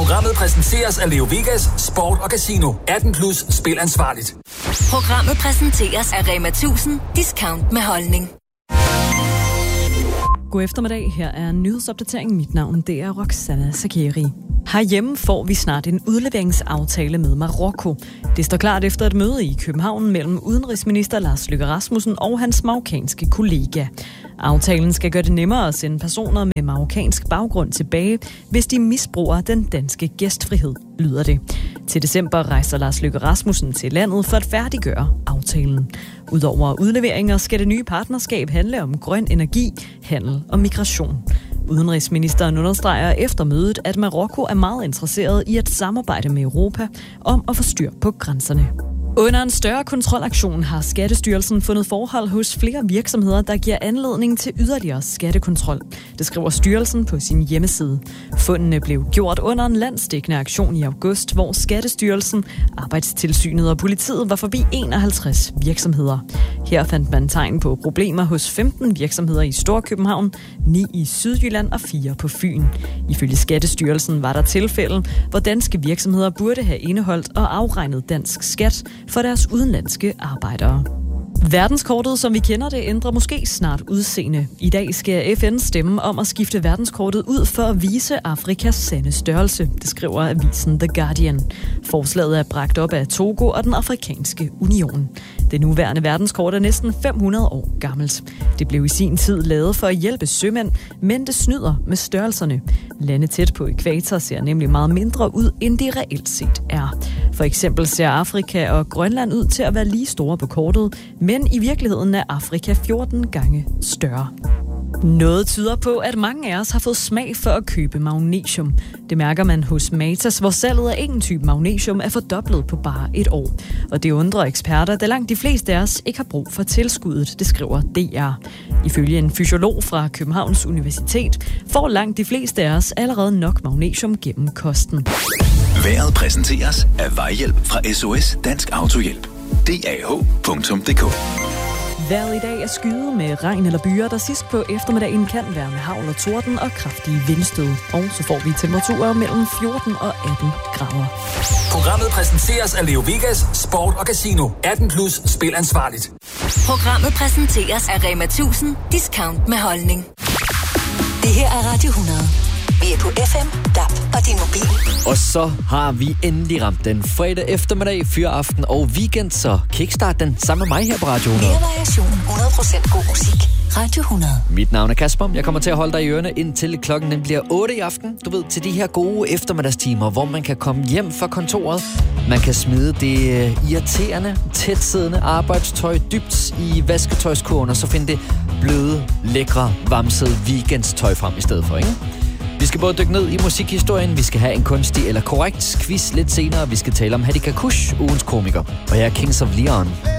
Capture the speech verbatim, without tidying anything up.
Programmet præsenteres af Leo Vegas, Sport og Casino. atten plus, spil ansvarligt. Programmet præsenteres af Rema tusind, discount med holdning. God eftermiddag, her er en nyhedsopdatering. Mit navn det er Roxana Sakeri. Herhjemme får vi snart en udleveringsaftale med Marokko. Det står klart efter et møde i København mellem udenrigsminister Lars Løkke Rasmussen og hans marokkanske kollega. Aftalen skal gøre det nemmere at sende personer med marokkansk baggrund tilbage, hvis de misbruger den danske gæstfrihed, lyder det. Til december rejser Lars Løkke Rasmussen til landet for at færdiggøre aftalen. Udover udleveringer skal det nye partnerskab handle om grøn energi, handel og migration. Udenrigsministeren understreger efter mødet, at Marokko er meget interesseret i at samarbejde med Europa om at få styr på grænserne. Under en større kontrolaktion har Skattestyrelsen fundet forhold hos flere virksomheder, der giver anledning til yderligere skattekontrol. Det skriver styrelsen på sin hjemmeside. Fundene blev gjort under en landsdækkende aktion i august, hvor Skattestyrelsen, Arbejdstilsynet og politiet var forbi enoghalvtreds virksomheder. Her fandt man tegn på problemer hos femten virksomheder i Storkøbenhavn, ni i Sydjylland og fire på Fyn. Ifølge Skattestyrelsen var der tilfælde, hvor danske virksomheder burde have indeholdt og afregnet dansk skat for deres udenlandske arbejdere. Verdenskortet, som vi kender det, ændrer måske snart udseende. I dag skal F N stemme om at skifte verdenskortet ud for at vise Afrikas sande størrelse, det skriver avisen The Guardian. Forslaget er bragt op af Togo og den afrikanske union. Det nuværende verdenskort er næsten fem hundrede år gammelt. Det blev i sin tid lavet for at hjælpe sømænd, men det snyder med størrelserne. Lande tæt på ækvator ser nemlig meget mindre ud, end de reelt set er. For eksempel ser Afrika og Grønland ud til at være lige store på kortet, men i virkeligheden er Afrika fjorten gange større. Noget tyder på, at mange af os har fået smag for at købe magnesium. Det mærker man hos Matas, hvor salget af en type magnesium er fordoblet på bare et år. Og det undrer eksperter, da langt de fleste af os ikke har brug for tilskuddet, det skriver D R. Ifølge en fysiolog fra Københavns Universitet får langt de fleste af os allerede nok magnesium gennem kosten. Vejret præsenteres af Vejhjælp fra S O S Dansk Autohjælp. D A H punktum d k. Vejret i dag er skyet med regn eller byer, der sidst på eftermiddagen kan være med hagl og torden og kraftige vindstød. Og så får vi temperaturer mellem fjorten og atten grader. Programmet præsenteres af Leo Vegas, Sport og Casino. atten plus, spil ansvarligt. Programmet præsenteres af Rema tusind, discount med holdning. Det her er Radio hundrede. Vi er på F M, D A B og din mobil. Og så har vi endelig ramt den fredag eftermiddag, fyraften og weekend, så kickstart den sammen med mig her på Radio hundrede. Mere variation, hundrede procent god musik. Radio hundrede. Mit navn er Kasper. Jeg kommer til at holde dig i ørene indtil klokken den bliver otte i aften. Du ved, til de her gode eftermiddagstimer, hvor man kan komme hjem fra kontoret. Man kan smide det irriterende, tætsiddende arbejdstøj dybt i vasketøjskurven, og så finde det bløde, lækre, vamsede weekendstøj frem i stedet for, ikke? Vi skal både dykke ned i musikhistorien, vi skal have en kunstig eller korrekt quiz lidt senere, vi skal tale om Hattie Kakush, ugens komiker. Og jeg er Kings of Leon.